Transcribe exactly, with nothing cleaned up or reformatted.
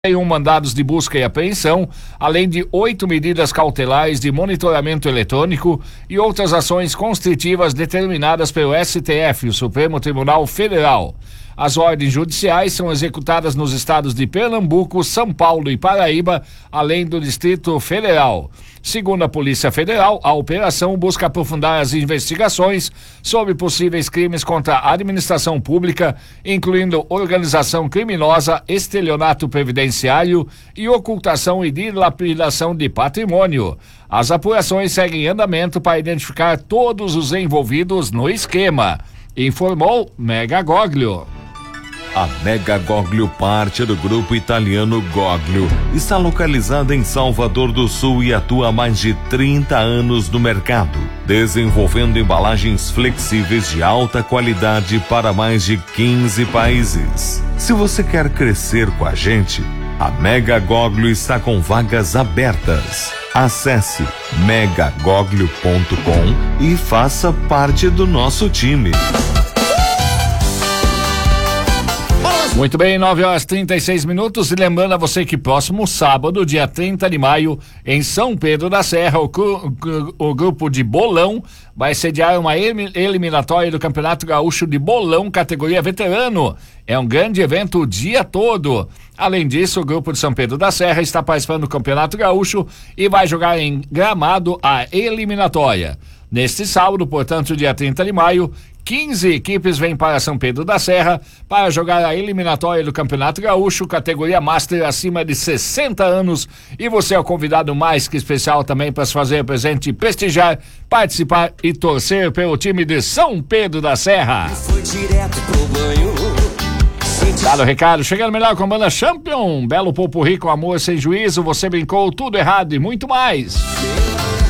um mandados de busca e apreensão, além de oito medidas cautelares de monitoramento eletrônico e outras ações constritivas determinadas pelo S T F, o Supremo Tribunal Federal. As ordens judiciais são executadas nos estados de Pernambuco, São Paulo e Paraíba, além do Distrito Federal. Segundo a Polícia Federal, a operação busca aprofundar as investigações sobre possíveis crimes contra a administração pública, incluindo organização criminosa, estelionato previdenciário e ocultação e dilapidação de patrimônio. As apurações seguem em andamento para identificar todos os envolvidos no esquema, informou Megagoglio. A Megagoglio, parte do grupo italiano Goglio, está localizada em Salvador do Sul e atua há mais de trinta anos no mercado, desenvolvendo embalagens flexíveis de alta qualidade para mais de quinze países. Se você quer crescer com a gente, a Megagoglio está com vagas abertas. Acesse megagoglio ponto com e faça parte do nosso time. Muito bem, nove horas e trinta e seis minutos, e lembrando a você que próximo sábado, dia trinta de maio, em São Pedro da Serra, o, o grupo de bolão vai sediar uma eliminatória do Campeonato Gaúcho de Bolão, categoria veterano. É um grande evento o dia todo. Além disso, o grupo de São Pedro da Serra está participando do Campeonato Gaúcho e vai jogar em Gramado a eliminatória. Neste sábado, portanto, dia trinta de maio, quinze equipes vêm para São Pedro da Serra para jogar a eliminatória do Campeonato Gaúcho, categoria Master acima de sessenta anos, e você é o convidado mais que especial também para se fazer presente, prestigiar, participar e torcer pelo time de São Pedro da Serra. Foi direto pro banho. Dado o recado, chegando melhor com a banda Champion, belo popurrí com amor sem juízo, você brincou tudo errado e muito mais.